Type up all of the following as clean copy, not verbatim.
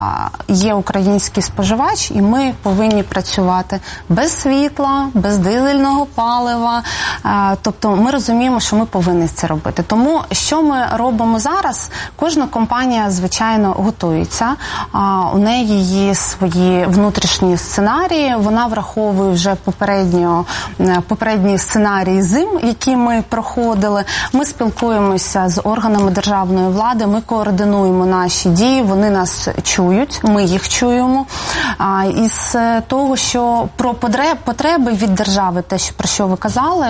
Є український споживач, і ми повинні працювати без світла, без дизельного палива. Тобто ми розуміємо, що ми повинні це робити. Тому що ми робимо зараз? Кожна компанія, звичайно, готується. У неї є свої внутрішні сценарії. Вона враховує вже попередні сценарії зим, які ми проходили. Ми спілкуємося з органами державної влади, ми координуємо наші дії, вони нас чують. Ми їх чуємо. Із того, що про потреби від держави, те, про що ви казали,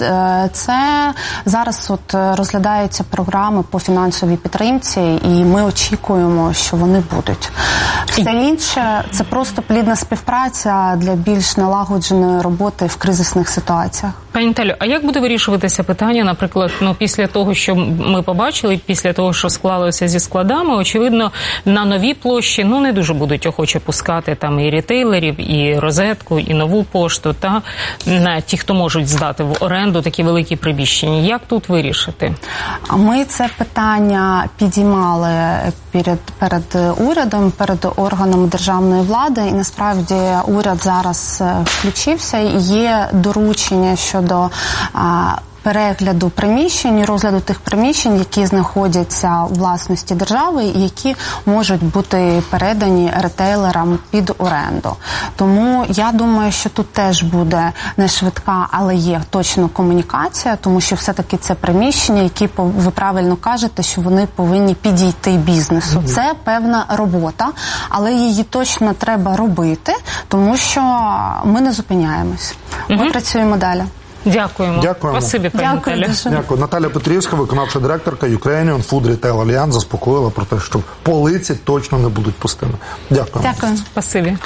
це зараз розглядаються програми по фінансовій підтримці, і ми очікуємо, що вони будуть. Все інше – це просто плідна співпраця для більш налагодженої роботи в кризисних ситуаціях. Пані Наталю, а як буде вирішуватися питання, наприклад, після того, що ми побачили, після того, що склалося зі складами, очевидно, на нові площі, не дуже будуть охоче пускати там і рітейлерів, і розетку, і нову пошту, та ті, хто можуть здати в оренду такі великі приміщення. Як тут вирішити? Ми це питання підіймали перед урядом, перед органами державної влади, і насправді уряд зараз включився, і є доручення щодо перегляду приміщень, розгляду тих приміщень, які знаходяться у власності держави і які можуть бути передані ретейлерам під оренду. Тому я думаю, що тут теж буде не швидка, але є точно комунікація, тому що все-таки це приміщення, які, ви правильно кажете, що вони повинні підійти бізнесу. Це певна робота, але її точно треба робити, тому що ми не зупиняємось. Ми працюємо далі. Дякуємо. Спасибі, пані Наталя. Дякую. Наталя Петрівська, виконавча директорка Ukrainian Food Retail Alliance, заспокоїла про те, що полиці точно не будуть пустими. Дякую. Дякую. Спасибі.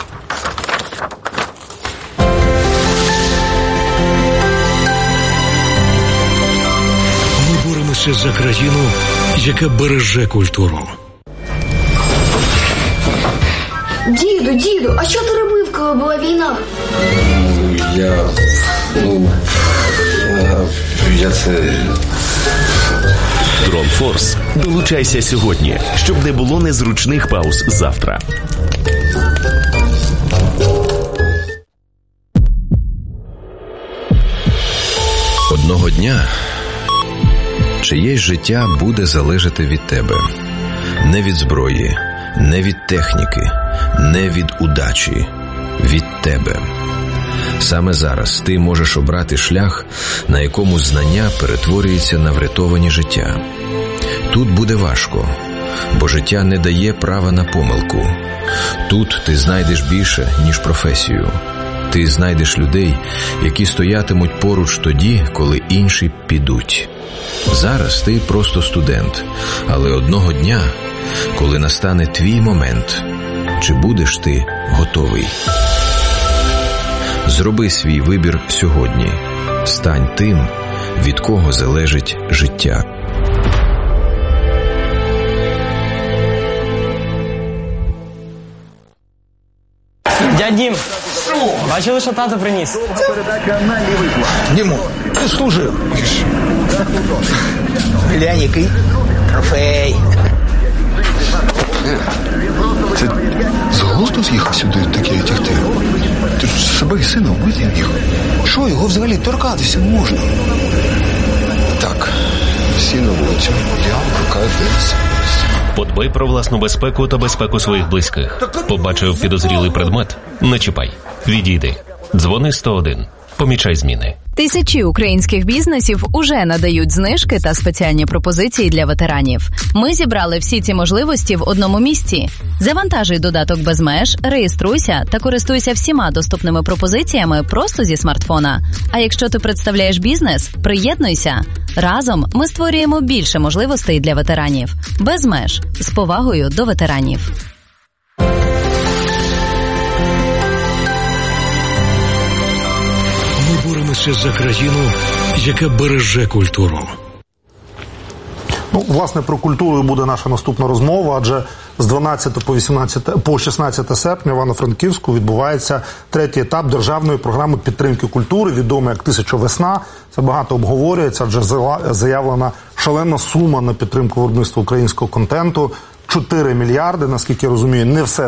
Ми боремося за країну, яка береже культуру. Діду, а що ти робив, коли була війна? Я це... Дронфорс. Долучайся сьогодні, щоб не було незручних пауз завтра. Одного дня чиєсь життя буде залежати від тебе. Не від зброї, не від техніки, не від удачі. Від тебе. Саме зараз ти можеш обрати шлях, на якому знання перетворюється на врятовані життя. Тут буде важко, бо життя не дає права на помилку. Тут ти знайдеш більше, ніж професію. Ти знайдеш людей, які стоятимуть поруч тоді, коли інші підуть. Зараз ти просто студент, але одного дня, коли настане твій момент, чи будеш ти готовий? Зроби свій вибір сьогодні. Стань тим, від кого залежить життя. Дядь Дім, бачили, що тато приніс? Діму, ти служив. Глянь, який трофей. Це з глузду з'їхав сюди таке тягти? Ти ж себе і сина вбити міг. Що, його взагалі торкатися можна? Так, всі на вулицю. Я викликаю поліцію. Подбай про власну безпеку та безпеку своїх близьких. Побачив підозрілий предмет? Не чіпай. Відійди. Дзвони 101. Помічай зміни. Тисячі українських бізнесів уже надають знижки та спеціальні пропозиції для ветеранів. Ми зібрали всі ці можливості в одному місці. Завантажуй додаток «Безмеж», реєструйся та користуйся всіма доступними пропозиціями просто зі смартфона. А якщо ти представляєш бізнес, приєднуйся. Разом ми створюємо більше можливостей для ветеранів. «Безмеж» – з повагою до ветеранів. Боремося за країну, яка береже культуру. Власне, про культуру буде наша наступна розмова, адже з 12 по 16 серпня в Івано-Франківську відбувається третій етап державної програми підтримки культури, відомий як «1000 весна». Це багато обговорюється, адже заявлена шалена сума на підтримку виробництва українського контенту. 4 мільярди, наскільки я розумію, не все